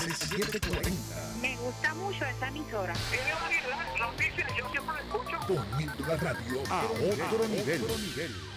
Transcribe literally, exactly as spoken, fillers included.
setecientos cuarenta. Me gusta mucho esa emisora. Tiene variedad, noticias, yo siempre la escucho. Poniendo la radio a otro nivel.